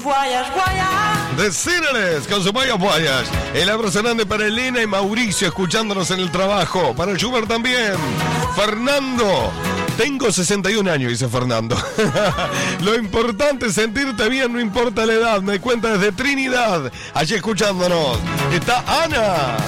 Voyage, voyage. De Cineles, con su Voyage. El abrazo grande para Elena y Mauricio escuchándonos en el trabajo. Para Schubert también. Fernando. Tengo 61 años, dice Fernando. Lo importante es sentirte bien, no importa la edad. Me cuenta desde Trinidad. Allí escuchándonos. Está Ana.